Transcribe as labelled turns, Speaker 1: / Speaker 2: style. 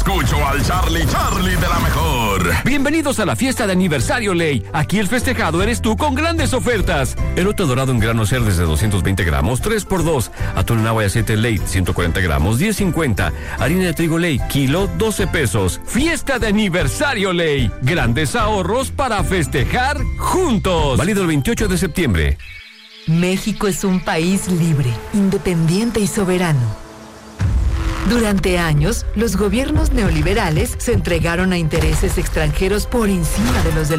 Speaker 1: escucho al Charlie de la mejor.
Speaker 2: Bienvenidos a la fiesta de aniversario Ley. Aquí el festejado eres tú con grandes ofertas. Elote dorado en grano ser desde 220 gramos, 3x2. Atún en agua y aceite Ley, 140 gramos, 10.50. Harina de trigo Ley, kilo, 12 pesos. Fiesta de aniversario Ley. Grandes ahorros para festejar juntos. Válido el 28 de septiembre.
Speaker 3: México es un país libre, independiente y soberano. Durante años, los gobiernos neoliberales se entregaron a intereses extranjeros por encima de los del